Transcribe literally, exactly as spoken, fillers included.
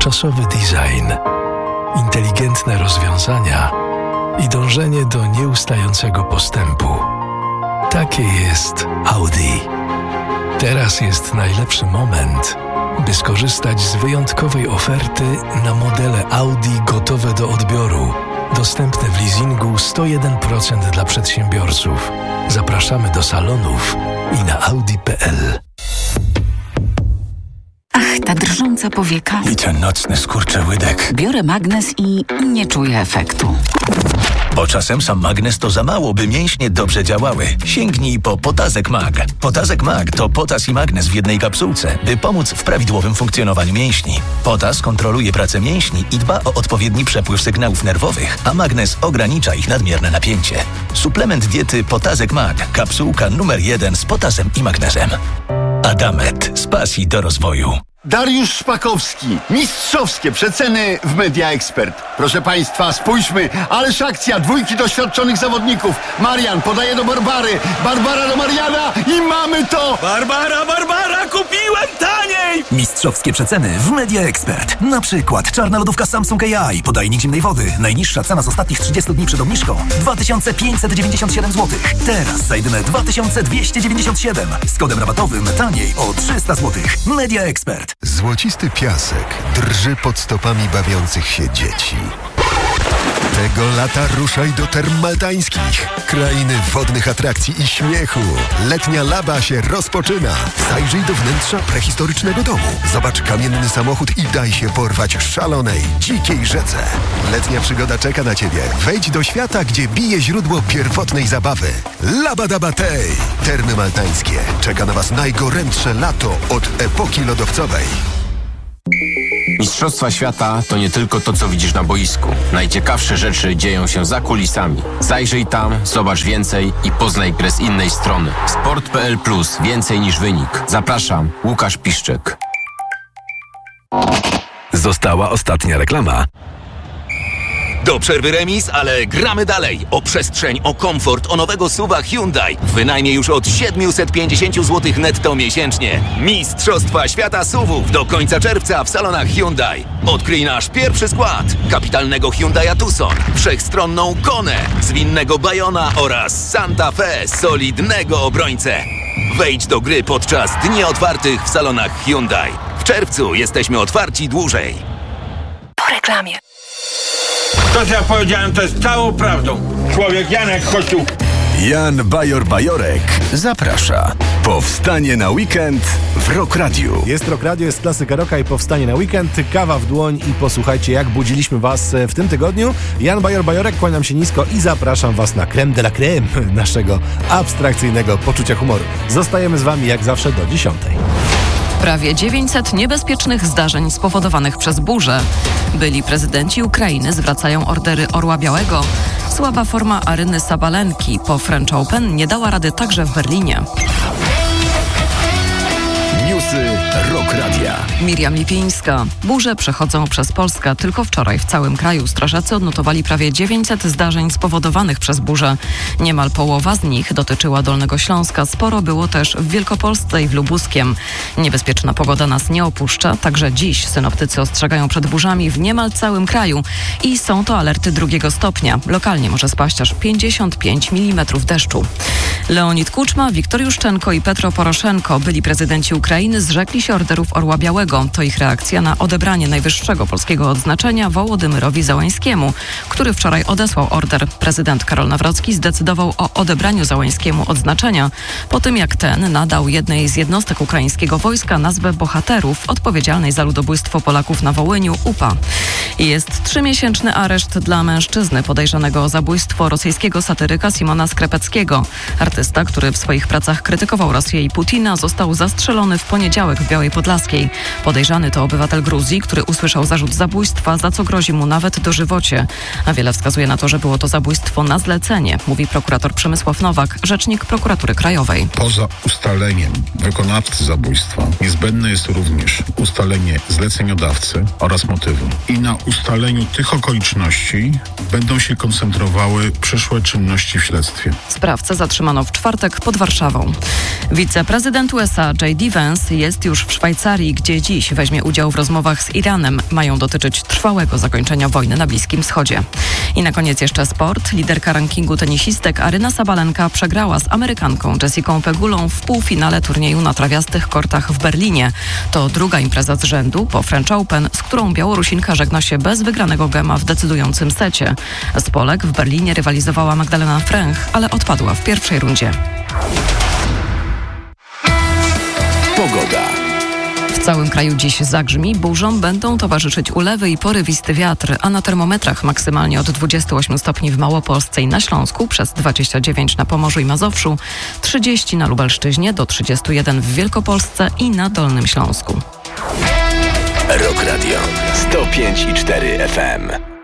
dotychczasowy design, inteligentne rozwiązania i dążenie do nieustającego postępu. Takie jest Audi. Teraz jest najlepszy moment, by skorzystać z wyjątkowej oferty na modele Audi gotowe do odbioru, dostępne w leasingu sto jeden procent dla przedsiębiorców. Zapraszamy do salonów i na audi kropka p l. Ach, ta drżąca powieka. I ten nocny skurczyłydek. Biorę magnes i nie czuję efektu. Bo czasem sam magnes to za mało, by mięśnie dobrze działały. Sięgnij po Potazek Mag. Potazek Mag to potas i magnes w jednej kapsułce, by pomóc w prawidłowym funkcjonowaniu mięśni. Potas kontroluje pracę mięśni i dba o odpowiedni przepływ sygnałów nerwowych, a magnes ogranicza ich nadmierne napięcie. Suplement diety Potazek Mag. Kapsułka numer jeden z potasem i magnezem. Adamet. Z pasji do rozwoju. Dariusz Szpakowski. Mistrzowskie przeceny w Media Expert. Proszę Państwa, spójrzmy, ależ akcja, dwójki doświadczonych zawodników. Marian podaje do Barbary, Barbara do Mariana i mamy to! Barbara, Barbara, kupiłem taniej! Mistrzowskie przeceny w Media Expert. Na przykład czarna lodówka Samsung A I, podajnik zimnej wody. Najniższa cena z ostatnich trzydziestu dni przed obniżką dwa tysiące pięćset dziewięćdziesiąt siedem złotych. Teraz za jedyne dwa tysiące dwieście dziewięćdziesiąt siedem. Z kodem rabatowym taniej o trzysta złotych. Media Expert. Złocisty piasek drży pod stopami bawiących się dzieci. Tego lata ruszaj do Term Maltańskich. Krainy wodnych atrakcji i śmiechu. Letnia laba się rozpoczyna. Zajrzyj do wnętrza prehistorycznego domu. Zobacz kamienny samochód i daj się porwać szalonej, dzikiej rzece. Letnia przygoda czeka na Ciebie. Wejdź do świata, gdzie bije źródło pierwotnej zabawy. Labadabatej! Termy Maltańskie. Czeka na Was najgorętsze lato od epoki lodowcowej. Mistrzostwa świata to nie tylko to, co widzisz na boisku. Najciekawsze rzeczy dzieją się za kulisami. Zajrzyj tam, zobacz więcej i poznaj grę z innej strony. Sport kropka p l plus. Więcej niż wynik. Zapraszam, Łukasz Piszczek. Została ostatnia reklama. Do przerwy remis, ale gramy dalej. O przestrzeń, o komfort, o nowego suwa Hyundai. Wynajmie już od siedemset pięćdziesiąt złotych netto miesięcznie. Mistrzostwa świata suwów do końca czerwca w salonach Hyundai. Odkryj nasz pierwszy skład. Kapitalnego Hyundai'a Tucson, wszechstronną Konę, zwinnego Bayona oraz Santa Fe, solidnego obrońcę. Wejdź do gry podczas dni otwartych w salonach Hyundai. W czerwcu jesteśmy otwarci dłużej. Po reklamie. To, co ja powiedziałem, to jest całą prawdą. Człowiek Janek Kościół. Jan Bajor-Bajorek zaprasza. Powstanie na weekend w Rock Radiu. Jest Rock Radio, jest klasyka rocka i powstanie na weekend. Kawa w dłoń i posłuchajcie, jak budziliśmy Was w tym tygodniu. Jan Bajor-Bajorek, kłaniam się nisko i zapraszam Was na crème de la crème naszego abstrakcyjnego poczucia humoru. Zostajemy z Wami jak zawsze do dziesiątej. Prawie dziewięćset niebezpiecznych zdarzeń spowodowanych przez burzę. Byli prezydenci Ukrainy zwracają ordery Orła Białego. Słaba forma Aryny Sabalenki po French Open nie dała rady także w Berlinie. Newsy Rock Radia. Miriam Lipińska. Burze przechodzą przez Polskę. Tylko wczoraj w całym kraju strażacy odnotowali prawie dziewięćset zdarzeń spowodowanych przez burzę. Niemal połowa z nich dotyczyła Dolnego Śląska. Sporo było też w Wielkopolsce i w Lubuskiem. Niebezpieczna pogoda nas nie opuszcza. Także dziś synoptycy ostrzegają przed burzami w niemal całym kraju. I są to alerty drugiego stopnia. Lokalnie może spaść aż pięćdziesiąt pięć milimetrów deszczu. Leonid Kuczma, Wiktor Juszczenko i Petro Poroszenko, byli prezydenci Ukrainy, zrzekli się orderów Orła Białego. To ich reakcja na odebranie najwyższego polskiego odznaczenia Wołodymyrowi Załańskiemu, który wczoraj odesłał order. Prezydent Karol Nawrocki zdecydował o odebraniu Załańskiemu odznaczenia po tym, jak ten nadał jednej z jednostek ukraińskiego wojska nazwę bohaterów odpowiedzialnej za ludobójstwo Polaków na Wołyniu U P A. Jest trzymiesięczny areszt dla mężczyzny podejrzanego o zabójstwo rosyjskiego satyryka Simona Skrepeckiego. Artysta, który w swoich pracach krytykował Rosję i Putina, został zastrzelony w poniedziałek w Białej Podlaskiej. Podejrzany to obywatel Gruzji, który usłyszał zarzut zabójstwa, za co grozi mu nawet dożywocie. A wiele wskazuje na to, że było to zabójstwo na zlecenie, mówi prokurator Przemysław Nowak, rzecznik Prokuratury Krajowej. Poza ustaleniem wykonawcy zabójstwa niezbędne jest również ustalenie zleceniodawcy oraz motywu. I na ustaleniu tych okoliczności będą się koncentrowały przyszłe czynności w śledztwie. Sprawcę zatrzymano w czwartek pod Warszawą. Wiceprezydent U S A J D Vance jest już w Szwajcarii, gdzie będzie dziś, weźmie udział w rozmowach z Iranem. Mają dotyczyć trwałego zakończenia wojny na Bliskim Wschodzie. I na koniec jeszcze sport. Liderka rankingu tenisistek Aryna Sabalenka przegrała z Amerykanką Jessiką Pegulą w półfinale turnieju na trawiastych kortach w Berlinie. To druga impreza z rzędu po French Open, z którą Białorusinka żegna się bez wygranego gema w decydującym secie. Z Polek w Berlinie rywalizowała Magdalena Fręch, ale odpadła w pierwszej rundzie. Pogoda. W całym kraju dziś zagrzmi, burzom będą towarzyszyć ulewy i porywisty wiatr, a na termometrach maksymalnie od dwudziestu ośmiu stopni w Małopolsce i na Śląsku, przez dwadzieścia dziewięć na Pomorzu i Mazowszu, trzydzieści na Lubelszczyźnie, do trzydziestu jeden w Wielkopolsce i na Dolnym Śląsku. Rock Radio sto pięć i cztery F M.